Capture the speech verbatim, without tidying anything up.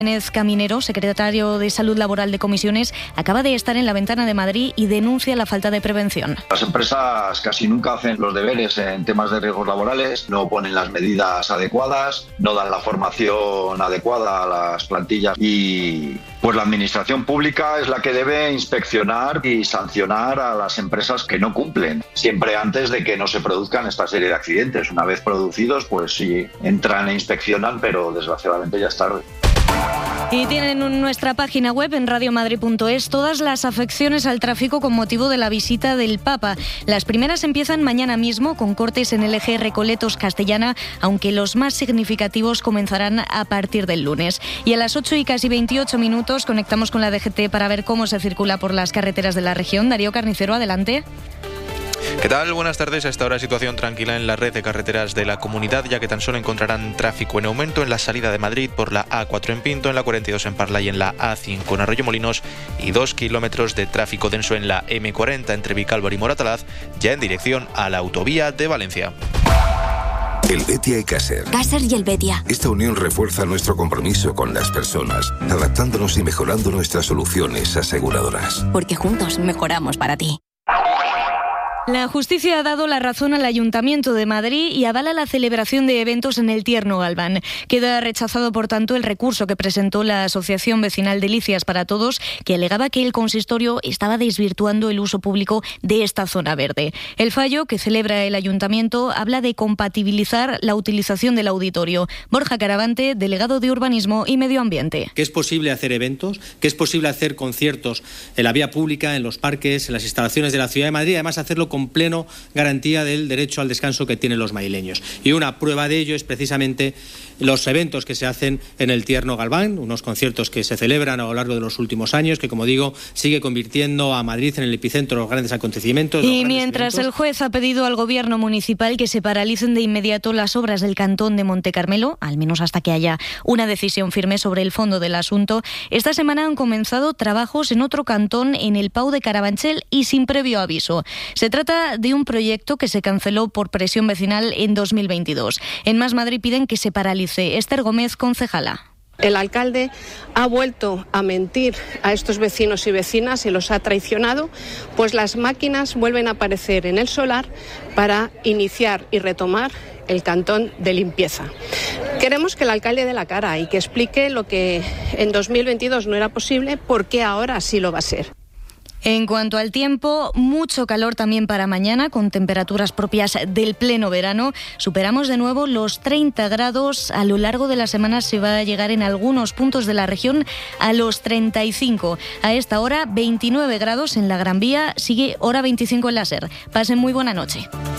Jiménez Caminero, secretario de Salud Laboral de Comisiones, acaba de estar en la ventana de Madrid y denuncia la falta de prevención. Las empresas casi nunca hacen los deberes en temas de riesgos laborales, no ponen las medidas adecuadas, no dan la formación adecuada a las plantillas y pues la administración pública es la que debe inspeccionar y sancionar a las empresas que no cumplen, siempre antes de que no se produzcan esta serie de accidentes. Una vez producidos, pues sí, entran e inspeccionan, pero desgraciadamente ya es tarde. Y tienen en nuestra página web en radio madrid punto es todas las afecciones al tráfico con motivo de la visita del Papa. Las primeras empiezan mañana mismo con cortes en el eje Recoletos-Castellana, aunque los más significativos comenzarán a partir del lunes. Y a las ocho y casi veintiocho minutos conectamos con la D G T para ver cómo se circula por las carreteras de la región. Darío Carnicero, adelante. ¿Qué tal? Buenas tardes. A esta hora situación tranquila en la red de carreteras de la comunidad, ya que tan solo encontrarán tráfico en aumento en la salida de Madrid por la A cuatro en Pinto, en la cuarenta y dos en Parla y en la A cinco en Arroyomolinos, y dos kilómetros de tráfico denso en la eme cuarenta entre Vicálvaro y Moratalaz, ya en dirección a la autovía de Valencia. Helvetia y Caser. Caser y Helvetia. Esta unión refuerza nuestro compromiso con las personas, adaptándonos y mejorando nuestras soluciones aseguradoras. Porque juntos mejoramos para ti. La justicia ha dado la razón al Ayuntamiento de Madrid y avala la celebración de eventos en el Tierno Galván. Queda rechazado, por tanto, el recurso que presentó la Asociación Vecinal Delicias para Todos, que alegaba que el consistorio estaba desvirtuando el uso público de esta zona verde. El fallo que celebra el Ayuntamiento habla de compatibilizar la utilización del auditorio. Borja Caravante, delegado de Urbanismo y Medio Ambiente. Que es posible hacer eventos, que es posible hacer conciertos en la vía pública, en los parques, en las instalaciones de la Ciudad de Madrid, además hacerlo con pleno garantía del derecho al descanso que tienen los madrileños. Y una prueba de ello es precisamente los eventos que se hacen en el Tierno Galván, unos conciertos que se celebran a lo largo de los últimos años, que, como digo, sigue convirtiendo a Madrid en el epicentro de los grandes acontecimientos. Y mientras eventos. El juez ha pedido al gobierno municipal que se paralicen de inmediato las obras del cantón de Monte Carmelo, al menos hasta que haya una decisión firme sobre el fondo del asunto, esta semana han comenzado trabajos en otro cantón, en el Pau de Carabanchel, y sin previo aviso. Se trata de un proyecto que se canceló por presión vecinal en dos mil veintidós. En Más Madrid piden que se paralice. Esther Gómez, concejala. El alcalde ha vuelto a mentir a estos vecinos y vecinas y los ha traicionado, pues las máquinas vuelven a aparecer en el solar para iniciar y retomar el cantón de limpieza. Queremos que el alcalde dé la cara y que explique lo que en dos mil veintidós no era posible, por qué ahora sí lo va a ser. En cuanto al tiempo, mucho calor también para mañana, con temperaturas propias del pleno verano. Superamos de nuevo los treinta grados. A lo largo de la semana se va a llegar en algunos puntos de la región a los treinta y cinco. A esta hora, veintinueve grados en la Gran Vía. Sigue hora veinticinco en la SER. Pasen muy buena noche.